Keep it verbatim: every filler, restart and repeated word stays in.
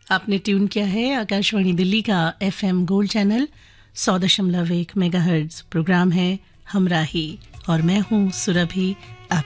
आपने ट्यून किया है आकाशवाणी दिल्ली का एफएम गोल्ड चैनल सौ दशमलव एक मेगाहर्ट्ज। प्रोग्राम है हमराही और मैं हूँ सुरभि।